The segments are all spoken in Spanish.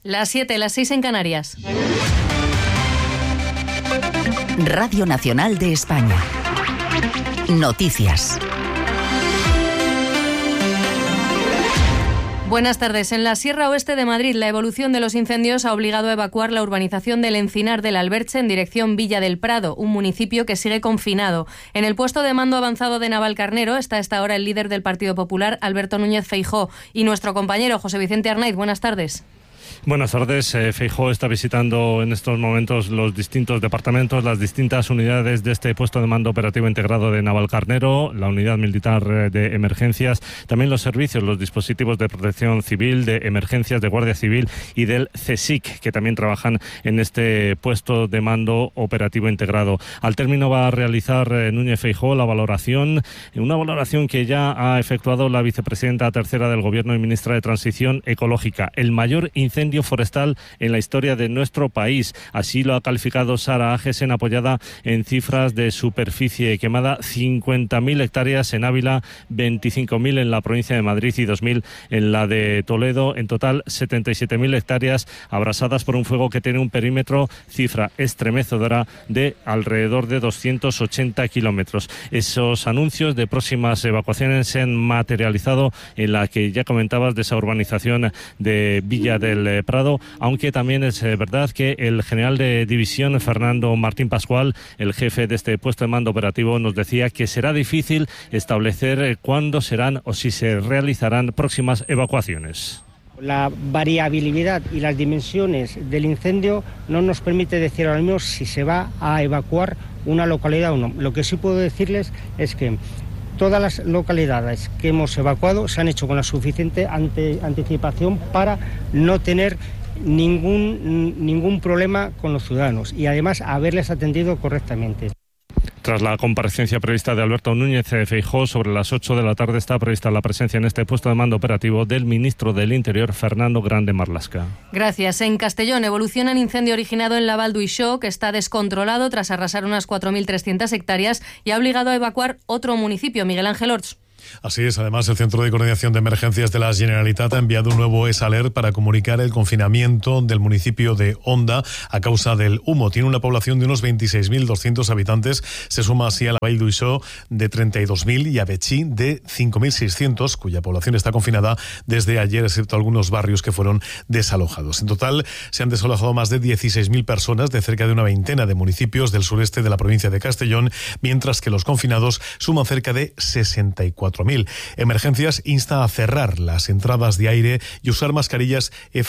Las 7, las 6 en Canarias. Radio Nacional de España. Noticias. Buenas tardes. En la Sierra Oeste de Madrid, la evolución de los incendios ha obligado a evacuar la urbanización del Encinar del Alberche en dirección Villa del Prado, un municipio que sigue confinado. En el puesto de mando avanzado de Navalcarnero está a esta hora el líder del Partido Popular, Alberto Núñez Feijóo, y nuestro compañero José Vicente Arnaiz. Buenas tardes. Buenas tardes. Feijóo está visitando en estos momentos los distintos departamentos, las distintas unidades de este puesto de mando operativo integrado de Navalcarnero, la unidad militar de emergencias, también los servicios, los dispositivos de protección civil, de emergencias, de Guardia Civil y del CSIC, que también trabajan en este puesto de mando operativo integrado. Al término va a realizar Núñez Feijóo la valoración, una valoración que ya ha efectuado la vicepresidenta tercera del Gobierno y ministra de Transición Ecológica, el mayor incendio forestal en la historia de nuestro país. Así lo ha calificado Sara Agesen, apoyada en cifras de superficie quemada: 50.000 hectáreas en Ávila, 25.000 en la provincia de Madrid y 2.000 en la de Toledo. En total, 77.000 hectáreas abrasadas por un fuego que tiene un perímetro, cifra estremecedora, de alrededor de 280 kilómetros. Esos anuncios de próximas evacuaciones se han materializado en la que ya comentabas, de esa urbanización de Villa del Prado, aunque también es verdad que el general de división, Fernando Martín Pascual, el jefe de este puesto de mando operativo, nos decía que será difícil establecer cuándo serán o si se realizarán próximas evacuaciones. La variabilidad y las dimensiones del incendio no nos permite decir ahora mismo si se va a evacuar una localidad o no. Lo que sí puedo decirles es que todas las localidades que hemos evacuado se han hecho con la suficiente anticipación para no tener ningún problema con los ciudadanos y además haberles atendido correctamente. Tras la comparecencia prevista de Alberto Núñez Feijóo, sobre las 8 de la tarde está prevista la presencia en este puesto de mando operativo del ministro del Interior, Fernando Grande Marlaska. Gracias. En Castellón evoluciona el incendio originado en Laval d'Uixó, que está descontrolado tras arrasar unas 4.300 hectáreas y ha obligado a evacuar otro municipio. Miguel Ángel Orts. Así es. Además, el Centro de Coordinación de Emergencias de la Generalitat ha enviado un nuevo S-Alert para comunicar el confinamiento del municipio de Onda a causa del humo. Tiene una población de unos 26.200 habitantes. Se suma así a la Vall d'Uixó de 32.000 y a Betxí de 5.600, cuya población está confinada desde ayer, excepto algunos barrios que fueron desalojados. En total, se han desalojado más de 16.000 personas de cerca de una veintena de municipios del sureste de la provincia de Castellón, mientras que los confinados suman cerca de 64.000. Emergencias insta a cerrar las entradas de aire y usar mascarillas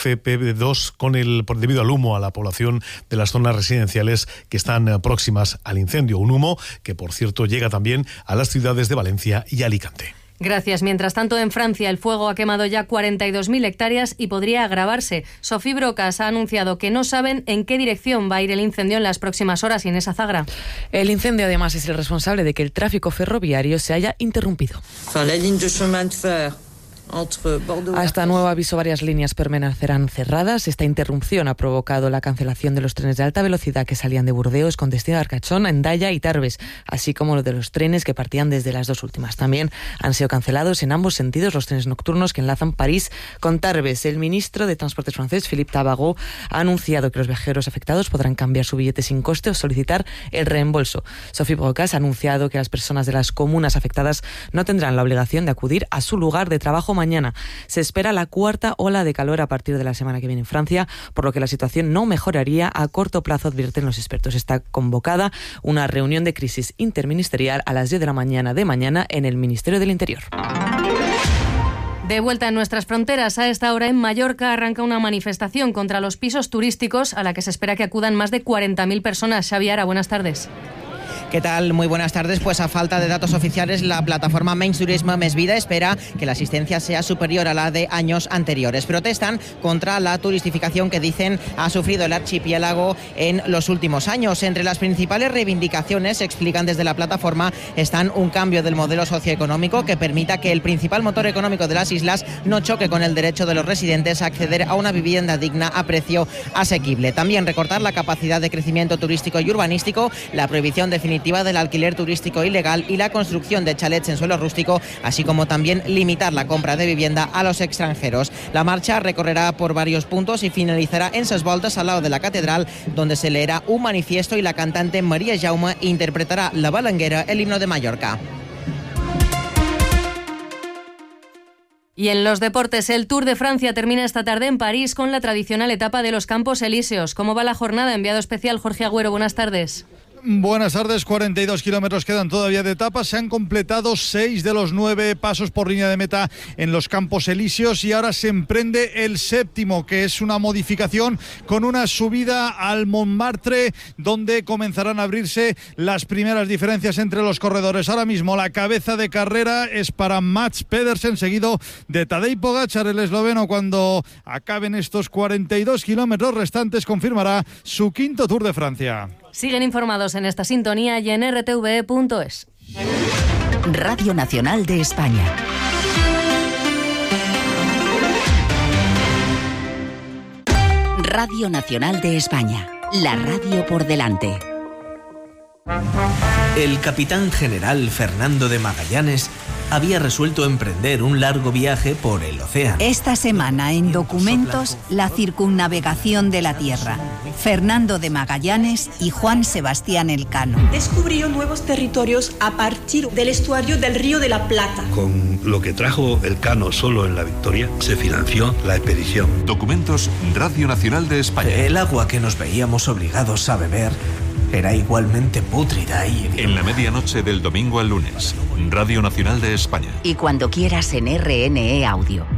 FFP2 debido al humo a la población de las zonas residenciales que están próximas al incendio. Un humo que, por cierto, llega también a las ciudades de Valencia y Alicante. Gracias. Mientras tanto, en Francia el fuego ha quemado ya 42.000 hectáreas y podría agravarse. Sofía Brocas ha anunciado que no saben en qué dirección va a ir el incendio en las próximas horas. Inés Azagra. El incendio además es el responsable de que el tráfico ferroviario se haya interrumpido. Hasta nuevo aviso, varias líneas permanecerán cerradas. Esta interrupción ha provocado la cancelación de los trenes de alta velocidad que salían de Burdeos con destino a Arcachón, Hendaya y Tarbes, así como los de los trenes que partían desde las dos últimas. También han sido cancelados en ambos sentidos los trenes nocturnos que enlazan París con Tarbes. El ministro de Transportes francés, Philippe Tabarot, ha anunciado que los viajeros afectados podrán cambiar su billete sin coste o solicitar el reembolso. Sophie Brocas ha anunciado que las personas de las comunas afectadas no tendrán la obligación de acudir a su lugar de trabajo mañana. Se espera la cuarta ola de calor a partir de la semana que viene en Francia, por lo que la situación no mejoraría a corto plazo, advierten los expertos. Está convocada una reunión de crisis interministerial a las 10 de la mañana de mañana en el Ministerio del Interior. De vuelta en nuestras fronteras, a esta hora en Mallorca arranca una manifestación contra los pisos turísticos a la que se espera que acudan más de 40.000 personas. Xavi Ara, buenas tardes. ¿Qué tal? Muy buenas tardes. Pues a falta de datos oficiales, la plataforma Menys Turisme Més Vida espera que la asistencia sea superior a la de años anteriores. Protestan contra la turistificación que dicen ha sufrido el archipiélago en los últimos años. Entre las principales reivindicaciones, explican desde la plataforma, están un cambio del modelo socioeconómico que permita que el principal motor económico de las islas no choque con el derecho de los residentes a acceder a una vivienda digna a precio asequible. También recortar la capacidad de crecimiento turístico y urbanístico, la prohibición definitiva definitiva del alquiler turístico ilegal y la construcción de chalets en suelo rústico, así como también limitar la compra de vivienda a los extranjeros. La marcha recorrerá por varios puntos y finalizará en Ses Voltes al lado de la catedral, donde se leerá un manifiesto y la cantante María Jaume interpretará La Balanguera, el himno de Mallorca. Y en los deportes, el Tour de Francia termina esta tarde en París con la tradicional etapa de los Campos Elíseos. ¿Cómo va la jornada? Enviado especial Jorge Agüero, buenas tardes. Buenas tardes, 42 kilómetros quedan todavía de etapa, se han completado 6 de los 9 pasos por línea de meta en los Campos Elíseos y ahora se emprende el 7º, que es una modificación con una subida al Montmartre, donde comenzarán a abrirse las primeras diferencias entre los corredores. Ahora mismo la cabeza de carrera es para Mats Pedersen, seguido de Tadej Pogačar, el esloveno. Cuando acaben estos 42 kilómetros restantes confirmará su 5º Tour de Francia. Siguen informados en esta sintonía y en rtve.es. Radio Nacional de España. Radio Nacional de España. La radio por delante. El capitán general Fernando de Magallanes había resuelto emprender un largo viaje por el océano. Esta semana en Documentos, la circunnavegación de la Tierra. Fernando de Magallanes y Juan Sebastián Elcano. Descubrió nuevos territorios a partir del estuario del Río de la Plata. Con lo que trajo Elcano solo en la Victoria, se financió la expedición. Documentos, Radio Nacional de España. El agua que nos veíamos obligados a beber era igualmente pútrida y... En la medianoche del domingo al lunes, Radio Nacional de España. Y cuando quieras en RNE Audio.